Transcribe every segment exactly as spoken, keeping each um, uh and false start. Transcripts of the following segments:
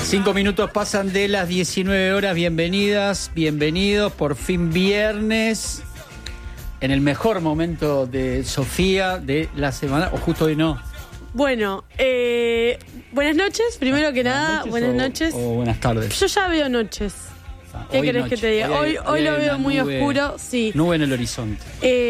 Cinco minutos pasan de las diecinueve horas. Bienvenidas, bienvenidos. Por fin viernes. En el mejor momento de Sofía de la semana. O justo hoy no. Bueno, eh, buenas noches. Primero que ¿Buenas nada, noches buenas o, noches. O buenas tardes. Yo ya veo noches. ¿Qué querés que te diga? Hoy, hoy, hoy lo veo muy nube, oscuro, sí. Nube en el horizonte.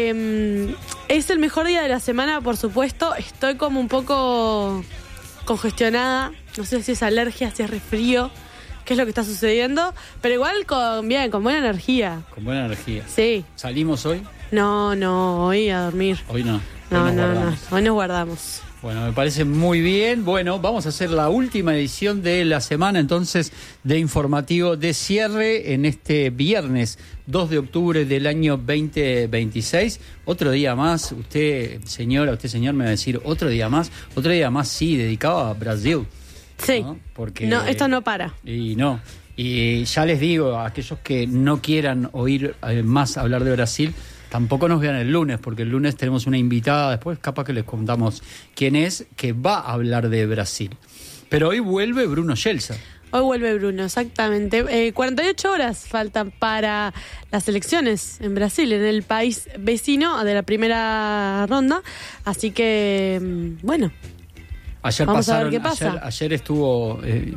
Eh, es el mejor día de la semana, por supuesto. Estoy como un poco congestionada. No sé si es alergia, si es resfrío, qué es lo que está sucediendo. Pero igual con bien, con buena energía. Con buena energía. Sí. ¿Salimos hoy? No, no, hoy a dormir. Hoy no. Hoy no, nos no, guardamos. no. Hoy nos guardamos. Bueno, me parece muy bien. Bueno, vamos a hacer la última edición de la semana, entonces, de informativo de cierre en este viernes dos de octubre del año veinte veintiséis. Otro día más, usted, señora, usted, señor, me va a decir, otro día más, otro día más, sí, dedicado a Brasil. Sí, ¿no? Porque, no, esto no para. Y no, y ya les digo, a aquellos que no quieran oír eh, más hablar de Brasil, tampoco nos vean el lunes, porque el lunes tenemos una invitada, después capaz que les contamos quién es, que va a hablar de Brasil. Pero hoy vuelve Bruno Gelsa. Hoy vuelve Bruno, exactamente. Eh, cuarenta y ocho horas faltan para las elecciones en Brasil, en el país vecino de la primera ronda. Así que, bueno, ayer vamos pasaron, a ver qué pasa. Ayer, ayer estuvo, eh,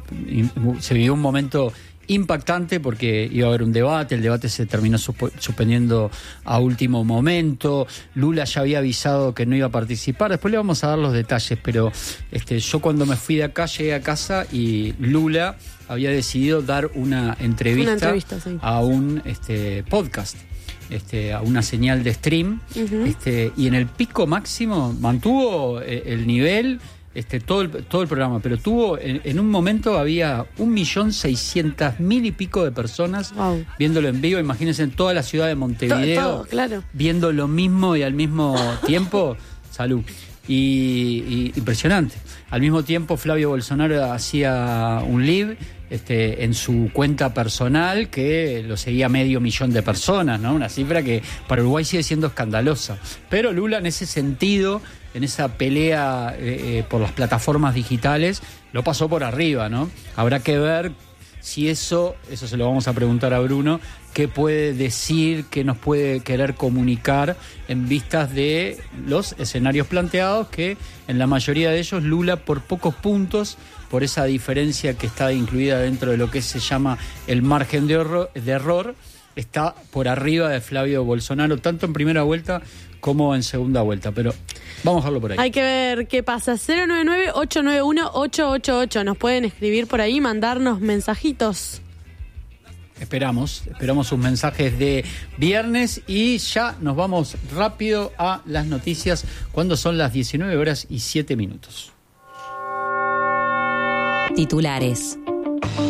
se vivió un momento impactante porque iba a haber un debate, el debate se terminó supo- suspendiendo a último momento. Lula ya había avisado que no iba a participar, después le vamos a dar los detalles, pero este, yo cuando me fui de acá llegué a casa y Lula había decidido dar una entrevista, una entrevista sí. a un este, podcast. Este, a una señal de stream, uh-huh. este, y en el pico máximo mantuvo eh, el nivel. Este, todo, el, todo el programa, pero tuvo, en, en un momento había un millón seiscientas mil y pico de personas wow. viéndolo en vivo. Imagínense en toda la ciudad de Montevideo, todo, todo, claro. viendo lo mismo y al mismo tiempo. Salud. Y, y impresionante. Al mismo tiempo Flavio Bolsonaro hacía un live este, en su cuenta personal que lo seguía medio millón de personas, ¿no? Una cifra que para Uruguay sigue siendo escandalosa. Pero Lula en ese sentido, en esa pelea eh, por las plataformas digitales, lo pasó por arriba, ¿no? Habrá que ver si eso, eso se lo vamos a preguntar a Bruno, qué puede decir, qué nos puede querer comunicar en vistas de los escenarios planteados, que en la mayoría de ellos Lula por pocos puntos, por esa diferencia que está incluida dentro de lo que se llama el margen de error, de error está por arriba de Flavio Bolsonaro, tanto en primera vuelta como en segunda vuelta, pero vamos a dejarlo por ahí. Hay que ver qué pasa. cero nueve nueve, ocho nueve uno, ocho ocho ocho. Nos pueden escribir por ahí, mandarnos mensajitos. Esperamos, esperamos sus mensajes de viernes y ya nos vamos rápido a las noticias cuando son las diecinueve horas y siete minutos. Titulares.